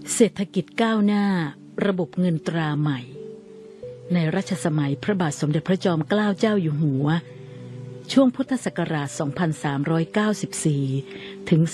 เศรษฐกิจก้าวหน้าระบบเงินตราใหม่ในรัชสมัยพระบาทสมเด็จพระจอมเกล้าเจ้าอยู่หัวช่วงพุทธศักราช 2394 ถึง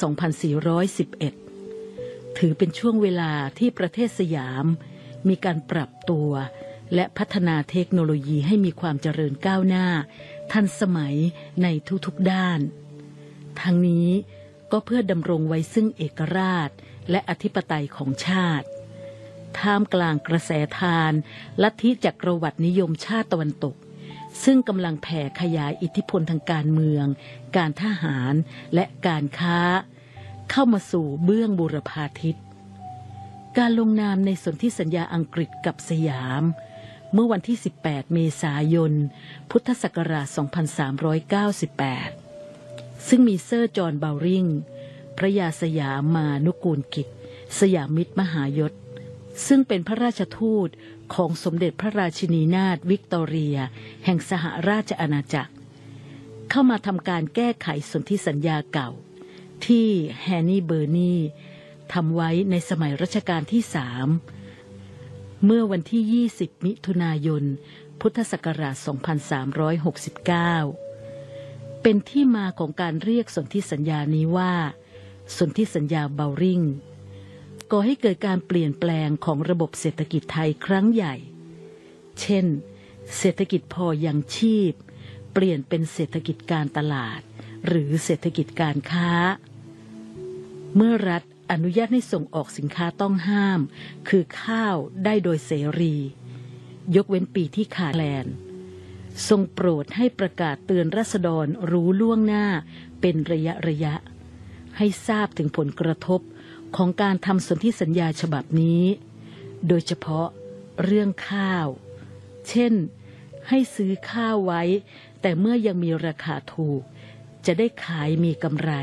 2411 ถือเป็นช่วงเวลาที่ประเทศสยามมีการปรับตัวและพัฒนาเทคโนโลยีให้มีความเจริญก้าวหน้าทันสมัยในทุกๆด้านทั้งนี้ก็เพื่อดำรงไว้ซึ่งเอกราชและอธิปไตยของชาติท่ามกลางกระแสทานลัทธิจักรวรรดินิยมชาติตะวันตกซึ่งกำลังแผ่ขยายอิทธิพลทางการเมืองการทหารและการค้าเข้ามาสู่เบื้องบูรพาทิศการลงนามในสนธิสัญญาอังกฤษกับสยามเมื่อวันที่ 18 เมษายน พุทธศักราช 2398 ซึ่งมีเซอร์จอห์น เบลริงพระยาสยามมานุกูลกิจสยามมิตรมหายศซึ่งเป็นพระราชทูตของสมเด็จพระราชินีนาถวิกตอเรียแห่งสหราชอาณาจักรเข้ามาทำการแก้ไขสนธิสัญญาเก่าที่แฮนนี่เบอร์นีทำไว้ในสมัยรัชกาลที่ 3 เมื่อวันที่ 20 มิถุนายน พุทธศักราช 2369 เป็นที่มาของการเรียกสนธิสัญญานี้ว่าสนธิสัญญาเบลริงก่อให้เกิดการเปลี่ยนแปลงของระบบเศรษฐกิจไทยครั้งใหญ่เช่นเศรษฐกิจพอยังชีพเปลี่ยนเป็นเศรษฐกิจการตลาดหรือเศรษฐกิจการค้าเมื่อรัฐอนุญาตให้ส่งออกสินค้าต้องห้ามคือข้าวได้โดยเสรียกเว้นปีที่ขาดแคลนทรงโปรดให้ประกาศเตือนราษฎรรู้ล่วงหน้าเป็นระยะให้ทราบถึงผลกระทบของการทำสนธิสัญญาฉบับนี้โดยเฉพาะเรื่องข้าวเช่นให้ซื้อข้าวไว้แต่เมื่อยังมีราคาถูกจะได้ขายมีกำไร